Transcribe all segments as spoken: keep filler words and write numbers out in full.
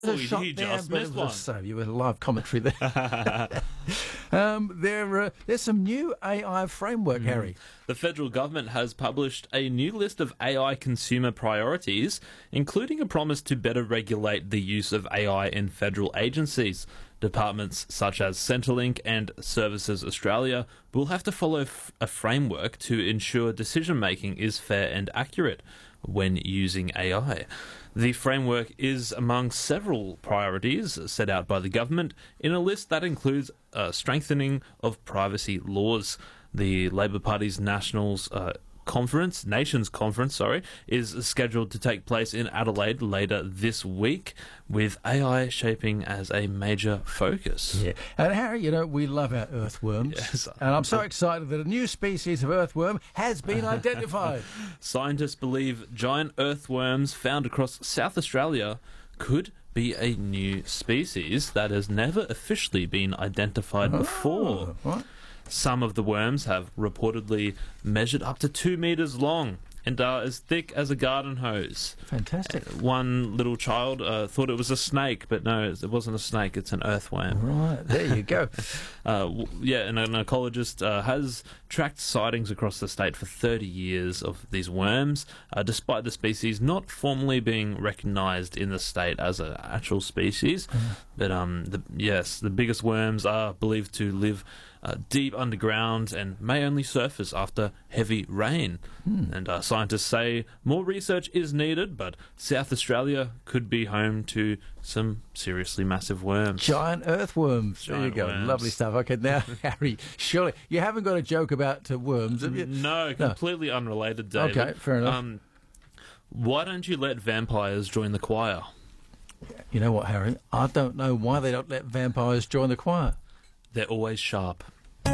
Oh, a you, shot you there, just but missed it one. was a save. You were live commentary there. um, there, uh, there's some new A I framework, Harry. The federal government has published a new list of A I consumer priorities, including a promise to better regulate the use of A I in federal agencies. Departments such as Centrelink and Services Australia will have to follow f- a framework to ensure decision-making is fair and accurate when using A I. The framework is among several priorities set out by the government in a list that includes uh, strengthening of privacy laws. The Labor Party's Nationals uh, Conference, Nations Conference, sorry, is scheduled to take place in Adelaide later this week, with A I shaping as a major focus. Yeah. And Harry, you know, we love our earthworms. Yes. And I'm so excited that a new species of earthworm has been identified. Scientists believe giant earthworms found across South Australia could be a new species that has never officially been identified before. Oh, right. Some of the worms have reportedly measured up to two metres long and are as thick as a garden hose. Fantastic. One little child uh, thought it was a snake, but no, it wasn't a snake, it's an earthworm. Right, there you go. Uh, w- yeah, and an ecologist uh, has tracked sightings across the state for thirty years of these worms, uh, despite the species not formally being recognised in the state as an actual species. Mm. But um, the, yes, the biggest worms are believed to live uh, deep underground and may only surface after heavy rain. Mm. And uh, scientists say more research is needed, but South Australia could be home to some seriously massive worms. Giant earthworms. Giant there you go. worms. Lovely stuff. Okay, now, Harry, surely you haven't got a joke about uh, worms, have you? No, completely unrelated, David. Okay, fair enough. Um, why don't you let vampires join the choir? You know what, Harry? I don't know why they don't let vampires join the choir. They're always sharp.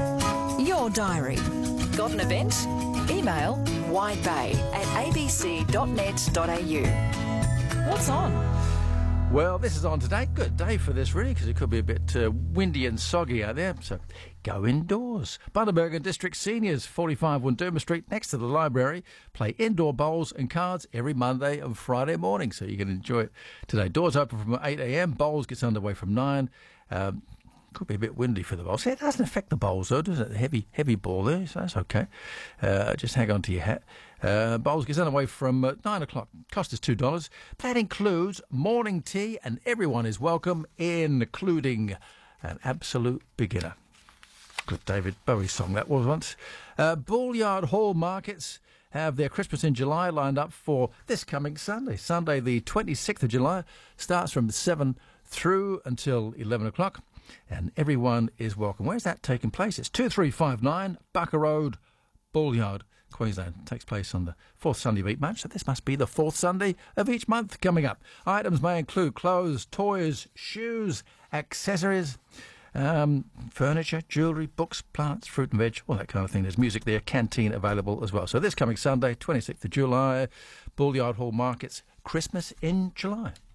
Your diary. Got an event? Email widebay at a b c dot net dot a u. What's on? Well, this is on today. Good day for this, really, because it could be a bit uh, windy and soggy out there. So go indoors. Bundaberg District Seniors, forty-five Wunduma Street, next to the library, play indoor bowls and cards every Monday and Friday morning. So you can enjoy it today. Doors open from eight a m. Bowls gets underway from nine. Um, could be a bit windy for the bowls. Yeah, it doesn't affect the bowls, though, does it? The heavy, heavy ball there, so that's okay. Uh, just hang on to your hat. Uh, bowls gets underway from uh, nine o'clock. Cost is two dollars. That includes morning tea, and everyone is welcome, including an absolute beginner. Good David Bowie song that was once. Uh, Bullyard Hall Markets have their Christmas in July lined up for this coming Sunday. Sunday the twenty-sixth of July starts from seven through until eleven o'clock, and everyone is welcome. Where's that taking place? It's two three five nine Bucker Road, Bullyard, Queensland. It takes place on the fourth Sunday of each month, so this must be the fourth Sunday of each month coming up. Items may include clothes, toys, shoes, accessories, um, furniture, jewellery, books, plants, fruit and veg, all that kind of thing. There's music there, canteen available as well. So this coming Sunday, twenty-sixth of July, Bullyard Hall Markets, Christmas in July.